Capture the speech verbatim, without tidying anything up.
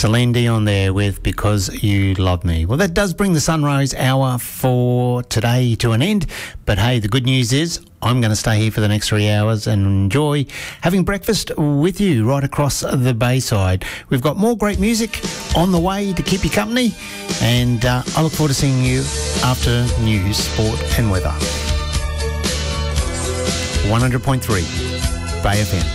Celine Dion there with Because You Love Me. Well, that does bring the Sunrise Hour for today to an end. But hey, the good news is I'm going to stay here for the next three hours and enjoy having breakfast with you right across the Bayside. We've got more great music on the way to keep you company. And uh, I look forward to seeing you after news, sport and weather. one hundred point three Bay F M.